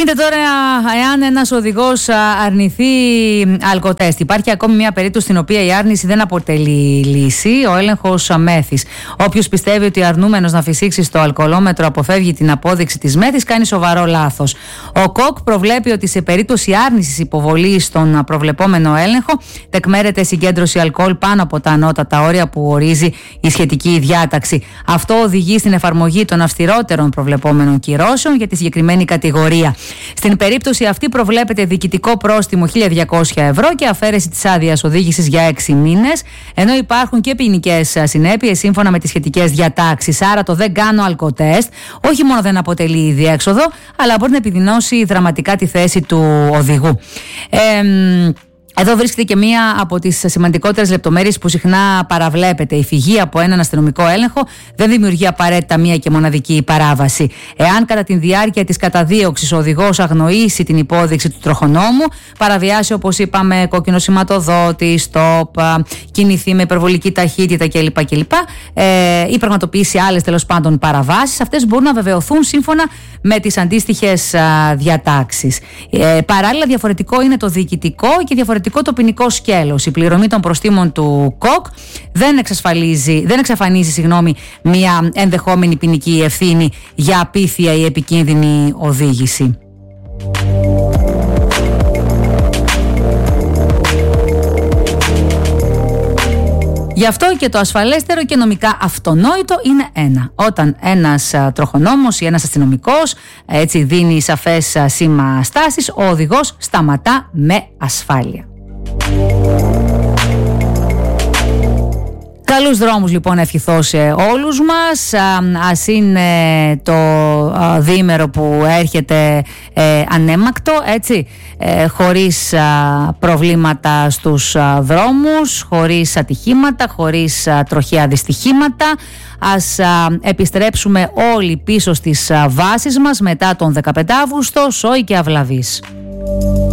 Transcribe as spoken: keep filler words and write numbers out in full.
γίνεται τώρα εάν ένας οδηγός αρνηθεί αλκοτέστ? Υπάρχει ακόμη μια περίπτωση στην οποία η άρνηση δεν αποτελεί λύση, ο έλεγχος μέθης. Όποιος πιστεύει ότι αρνούμενος να φυσήξει στο αλκοολόμετρο αποφεύγει την απόδειξη της μέθης, κάνει σοβαρό λάθος. Ο ΚΟΚ προβλέπει ότι σε περίπτωση άρνησης υποβολής στον προβλεπόμενο έλεγχο τεκμέρεται συγκέντρωση αλκοόλ πάνω από τα ανώτατα όρια που ορίζει η σχετική διάταξη. Αυτό οδηγεί στην εφαρμογή των αυστηρότερων προβλεπόμενων κυρώσεων για τη συγκεκριμένη κατηγορία. Στην περίπτωση αυτή προβλέπεται διοικητικό πρόστιμο χίλια διακόσια ευρώ και αφαίρεση της άδειας οδήγησης για έξι μήνες, ενώ υπάρχουν και ποινικές συνέπειες σύμφωνα με τις σχετικές διατάξεις. Άρα το δεν κάνω αλκοτέστ όχι μόνο δεν αποτελεί διέξοδο, αλλά μπορεί να επιδεινώσει δραματικά τη θέση του οδηγού. Ε, Εδώ βρίσκεται και μία από τις σημαντικότερες λεπτομέρειες που συχνά παραβλέπεται. Η φυγή από έναν αστυνομικό έλεγχο δεν δημιουργεί απαραίτητα μία και μοναδική παράβαση. Εάν κατά τη διάρκεια της καταδίωξης ο οδηγός αγνοήσει την υπόδειξη του τροχονόμου, παραβιάσει, όπως είπαμε, κόκκινο σηματοδότη, στοπ, κινηθεί με υπερβολική ταχύτητα κλπ. κλπ ε, ή πραγματοποιήσει άλλες τέλος πάντων παραβάσεις, αυτές μπορούν να βεβαιωθούν σύμφωνα με τις αντίστοιχες διατάξεις. Ε, παράλληλα, διαφορετικό είναι το διοικητικό και διαφορετικό το ποινικό σκέλος. Η πληρωμή των προστίμων του ΚΟΚ δεν εξασφαλίζει, δεν εξαφανίζει συγγνώμη, μια ενδεχόμενη ποινική ευθύνη για απίθεια ή επικίνδυνη οδήγηση. Γι' αυτό και το ασφαλέστερο και νομικά αυτονόητο είναι ένα. Όταν ένας α, τροχονόμος ή ένας αστυνομικός έτσι δίνει σαφές α, σήμα στάσης, ο οδηγός σταματά με ασφάλεια. Καλούς δρόμους λοιπόν ευχηθώ σε όλους μας. Ας είναι το διήμερο που έρχεται ε, ανέμακτο, έτσι, ε, χωρίς α, προβλήματα στους α, δρόμους, χωρίς ατυχήματα, χωρίς α, τροχαία δυστυχήματα. Ας α, επιστρέψουμε όλοι πίσω στις α, βάσεις μας μετά τον δεκαπέντε Αύγουστο, σόι και αυλαβής.